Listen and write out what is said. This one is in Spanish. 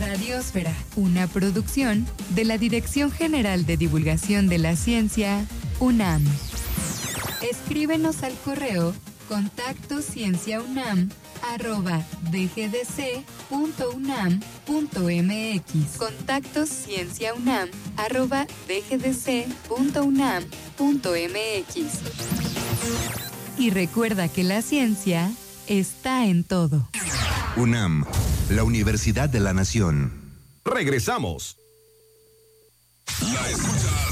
Radiosfera, una producción de la Dirección General de Divulgación de la Ciencia, UNAM. Escríbenos al correo contactoscienciaunam@dgdc.unam.mx. contactoscienciaunam@dgdc.unam.mx. Y recuerda que la ciencia está en todo. UNAM, la Universidad de la Nación. Regresamos. La escuchas